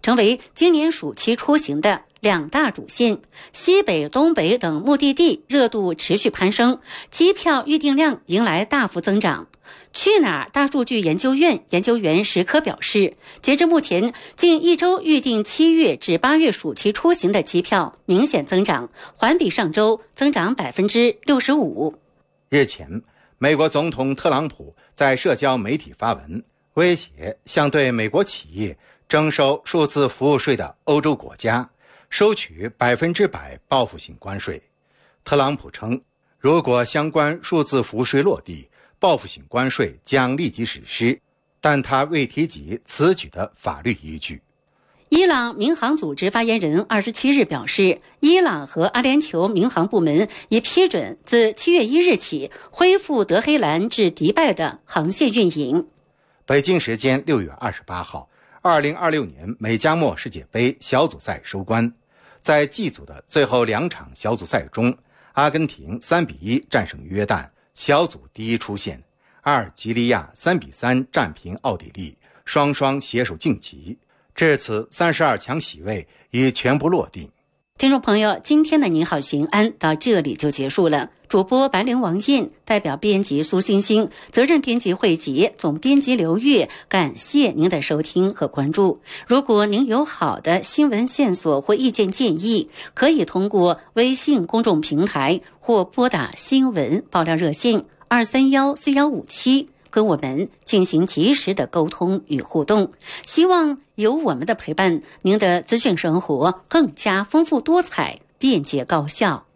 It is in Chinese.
成为今年暑期出行的2大主线。西北、东北等目的地热度持续攀升，机票预订量迎来大幅增长。去哪儿大数据研究院研究员石科表示，截至目前，近1周预订7月至8月暑期出行的机票明显增长，环比上周增长65%。 日前，美国总统特朗普在社交媒体发文，威胁向对美国企业征收数字服务税的欧洲国家收取100%报复性关税。特朗普称，如果相关数字服务税落地，报复性关税将立即实施，但他未提及此举的法律依据。 伊朗民航组织发言人27日表示，伊朗和阿联酋民航部门已批准自7月1日起恢复德黑兰至迪拜的航线运营。 北京时间6月28号，2026年美加墨世界杯小组赛收官。在 G 组的最后2场小组赛中，阿根廷3-1战胜约旦，小组第一出线；阿尔及利亚3-3战平奥地利，双双携手晋级。至此，32强席位已全部落定。 听众朋友，今天的您好行安到这里就结束了。主播白灵王燕代表编辑苏星星，责任编辑惠杰，总编辑刘月，感谢您的收听和关注。如果您有好的新闻线索或意见建议，可以通过微信公众平台或拨打新闻爆料热线2314157跟我们进行及时的沟通与互动。希望有我们的陪伴，您的资讯生活更加丰富多彩、便捷高效。